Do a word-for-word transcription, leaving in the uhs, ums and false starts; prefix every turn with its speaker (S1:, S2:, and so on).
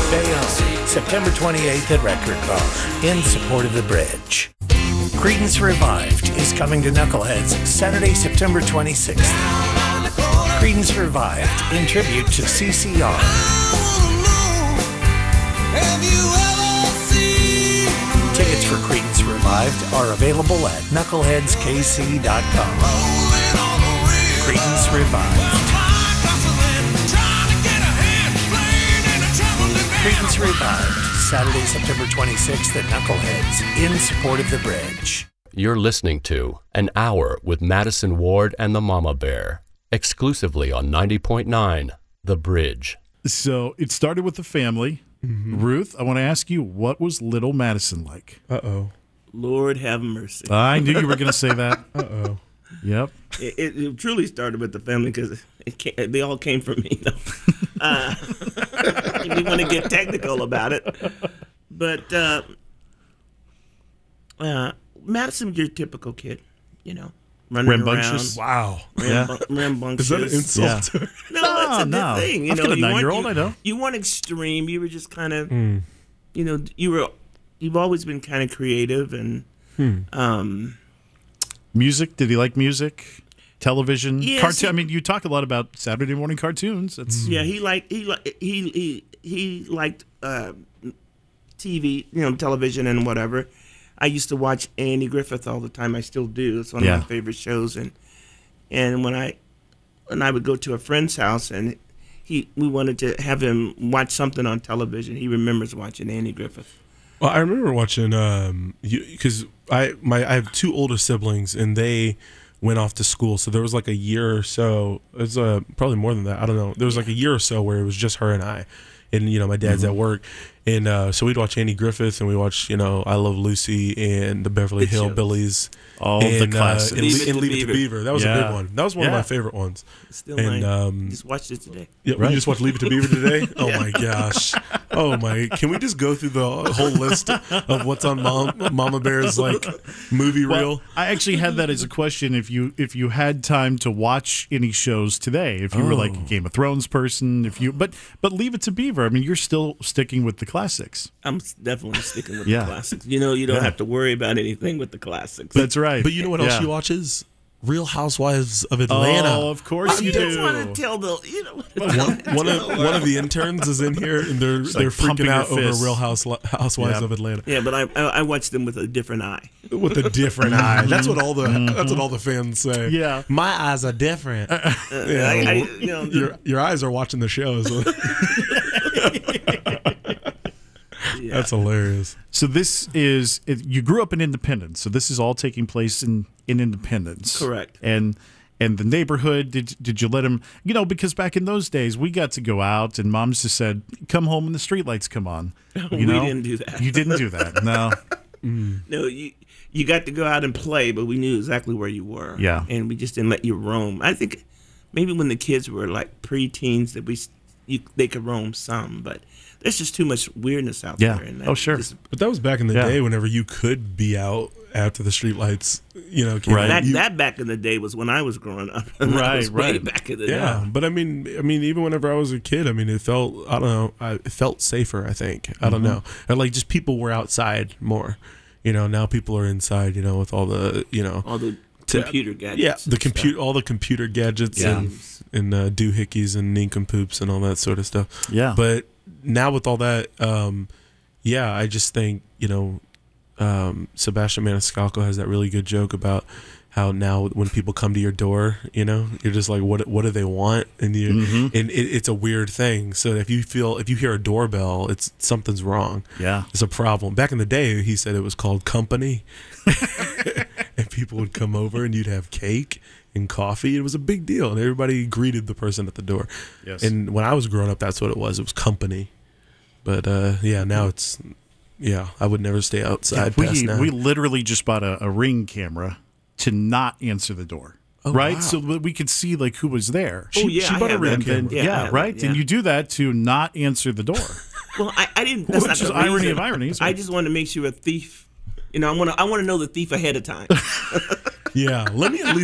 S1: Bayonne, September twenty-eighth at Record Bar, in support of The Bridge. Creedence Revived is coming to Knuckleheads Saturday, September twenty-sixth. Creedence Revived in tribute to C C R. Tickets for Creedence Revived are available at knuckleheads k c dot com. Creedence Revived. Creedence Revived, Saturday, September twenty-sixth at Knuckleheads, in support of The Bridge.
S2: You're listening to An Hour with Madison Ward and the Mama Bear, exclusively on ninety point nine The Bridge.
S3: So it started with the family. Mm-hmm. Ruth, I want to ask you, what was little Madison like?
S4: Uh-oh.
S5: Lord have mercy.
S3: I knew you were going to say that.
S4: Uh-oh.
S3: Yep.
S5: It, it, it truly started with the family because they all came from me. You know? uh, we want to get technical about it. But uh, uh, Madison's your typical kid, you know. Running
S3: rambunctious.
S5: around.
S4: Wow.
S5: Rambu- yeah. Rambunctious.
S4: Is that an insult?
S3: Yeah.
S5: No, that's a good
S3: no.
S5: thing. You
S3: I've
S5: know,
S3: got a
S5: you
S3: nine-year-old,
S5: weren't-
S3: I know.
S5: You weren't extreme. You were just kind of,
S4: Mm.
S5: you know, you were, you've always been kind of creative and,
S4: Hmm.
S5: um,
S3: Music? Did he like music? Television?
S5: Yes,
S3: Cartoon?
S5: he-
S3: I mean, you talk a lot about Saturday morning cartoons. That's
S5: yeah, he liked he li- he he he liked uh, T V, you know, television and whatever. I used to watch Andy Griffith all the time. I still do. It's one of
S3: Yeah.
S5: my favorite shows. And and when I when I would go to a friend's house and he we wanted to have him watch something on television, he remembers watching Andy Griffith.
S4: Well, I remember watching um because I my I have two older siblings and they went off to school, so there was like a year or so. It was uh, probably more than that. I don't know. There was like a year or so where it was just her and I, and you know my dad's
S3: Mm-hmm.
S4: at work, and uh, so we'd watch Andy Griffith and we watched you know I Love Lucy and the Beverly
S5: Good shows.
S4: Hillbillies.
S3: all
S4: and,
S3: the classics.
S4: Uh, and,
S5: Leave
S4: Le-
S5: It
S4: and
S5: to
S4: Leave It
S5: Beaver.
S4: to Beaver. That was a
S3: Yeah.
S4: big one. That was one
S3: Yeah.
S4: of my favorite ones.
S5: Still
S4: And
S5: mine.
S4: um,
S5: Just watched it today.
S4: yeah,
S3: Right.
S4: we just watched Leave It to Beaver today. Oh my gosh. Oh my. Can we just go through the whole list of what's on Mom, Mama Bear's like movie
S3: Well,
S4: reel?
S3: I actually had that as a question. If you if you had time to watch any shows today, if you were like a Game of Thrones person, if you but but Leave It to Beaver. I mean, you're still sticking with the classics.
S5: I'm s- definitely sticking with
S3: Yeah.
S5: the classics. You know, you don't
S3: Yeah.
S5: have to worry about anything with the classics.
S3: That's right.
S4: But you know what else
S3: Yeah.
S4: she watches? Real Housewives of Atlanta.
S3: Oh, of course you
S5: just
S3: do.
S5: want to tell the you know
S4: one, one of one of the interns is in here, and they're
S3: like
S4: they're
S3: pumping
S4: freaking out
S3: your
S4: over
S3: fists.
S4: Real House, Housewives
S3: Yeah.
S4: of Atlanta
S5: Yeah, but I, I I watched them with a different eye.
S4: with a different eye. That's what all the that's what all the fans say.
S3: Yeah.
S4: my eyes are different.
S5: Uh,
S4: Yeah,
S5: I, I,
S4: well,
S5: you know,
S4: your your eyes are watching the shows.
S5: yeah.
S4: That's hilarious.
S3: So this is it, you grew up in Independence. So this is all taking place in, in Independence.
S5: Correct.
S3: And and the neighborhood, did did you let him, you know, because back in those days we got to go out and moms just said, come home when the streetlights come on. You
S5: We
S3: know?
S5: didn't do that.
S3: You didn't do that. No.
S5: No, you you got to go out and play, but we knew exactly where you were.
S3: Yeah.
S5: and we just didn't let you roam. I think maybe when the kids were like pre-teens that we s- you, they could roam some, but there's just too much weirdness out
S3: Yeah.
S5: there. And that
S3: Oh, sure.
S5: just-
S4: But that was back in the
S3: Yeah.
S4: day whenever you could be out after the streetlights, you know, came
S3: Right.
S4: on.
S5: that
S4: You-
S5: that back in the day was when I was growing up. And that
S3: Right,
S5: was way
S3: right.
S5: back in the
S4: Yeah,
S5: day.
S4: but I mean, I mean, even whenever I was a kid, I mean, it felt, I don't know, I, it felt safer. I think, I don't know, and like just people were outside more. You know, now people are inside. You know, with all the, you know,
S5: All the
S4: To-
S5: computer gadgets.
S4: yeah,
S5: and
S4: the
S5: stuff.
S4: compute, all the computer gadgets
S3: Yeah.
S4: and and uh, doohickeys and nincompoops and all that sort of stuff.
S3: Yeah.
S4: But now with all that, um, yeah, I just think you know, um, Sebastian Maniscalco has that really good joke about how now when people come to your door, you know, you're just like, what what do they want? And you
S3: Mhm.
S4: and it, it's a weird thing. So if you feel if you hear a doorbell, it's something's wrong.
S3: Yeah.
S4: It's a problem. Back in the day, he said it was called company, and people would come over and you'd have cake and coffee. It was a big deal, and everybody greeted the person at the door.
S3: Yes.
S4: And when I was growing up, that's what it was. It was company. But uh, yeah, now it's yeah. I would never stay outside past
S3: we
S4: now.
S3: we literally just bought a, a Ring camera to not answer the door.
S4: Oh,
S3: right?
S4: wow.
S3: So that we could see like who was there.
S5: Oh, yeah,
S4: she
S5: I
S4: bought a
S5: have
S4: Ring
S3: And
S5: that.
S3: then,
S4: camera.
S3: yeah,
S5: Yeah, I have
S3: right.
S5: that, yeah.
S3: And you do that to not answer the door.
S5: Well, I, I didn't. That's
S3: Which
S5: not
S3: is
S5: the
S3: irony
S5: reason.
S3: of ironies,
S5: I
S3: but-
S5: just wanted to make sure a thief. You know, I want to. I want to know the thief ahead of time.
S4: Yeah, let me at least